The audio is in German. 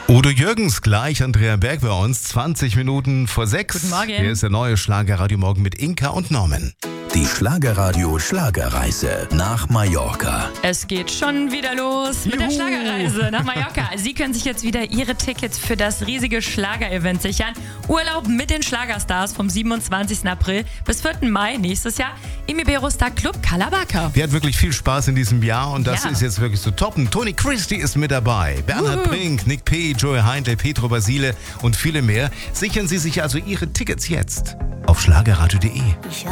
Udo Jürgens, gleich Andrea Berg bei uns, 20 Minuten vor 6. Guten Morgen. Hier ist der neue Schlagerradio Morgen mit Inka und Norman. Die Schlagerradio Schlagerreise nach Mallorca. Es geht schon wieder los mit der Schlagerreise nach Mallorca. Sie können sich jetzt wieder Ihre Tickets für das riesige Schlager-Event sichern. Urlaub mit den Schlagerstars vom 27. April bis 4. Mai nächstes Jahr im Iberostar Club Calabaca. Wir hatten wirklich viel Spaß in diesem Jahr und das Ja. ist jetzt wirklich zu toppen. Toni Christie ist mit dabei, Bernhard Brink, Nick P., Joey Heindl, Petro Basile und viele mehr. Sichern Sie sich also Ihre Tickets jetzt auf schlagerradio.de. Ich